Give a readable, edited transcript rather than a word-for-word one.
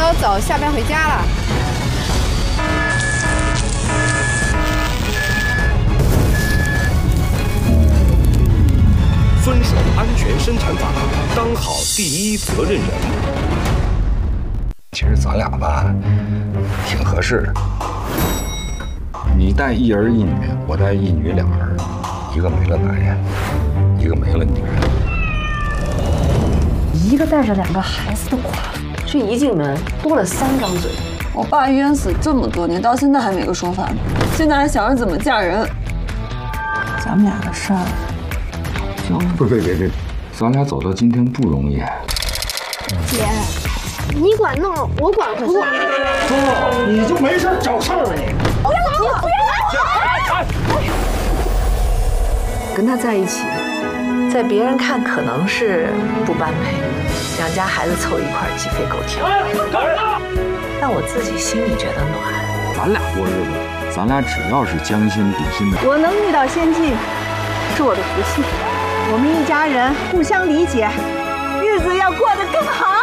走，下班回家了。 遵守安全生产法，当好第一责任人。 其实咱俩吧，挺合适的。你带一儿一女，我带一女两儿，一个没了男人，一个没了女人。 一个带着2个孩子的寡妇，这一进门多了3张嘴。 我爸冤死这么多年，到现在还没个说法呢。现在还想着怎么嫁人。咱们俩的事儿， 别，咱俩走到今天不容易。 姐，你管弄，我管不住。 哥，你就没事找事儿啊你？ 不要打我！ 跟他在一起，在别人看可能是不般配，2家孩子凑一块鸡飞狗跳。但我自己心里觉得暖。 咱俩过日子，咱俩只要是将心比心的。 我能遇到先进，是我的福气。我们一家人互相理解，日子要过得更好。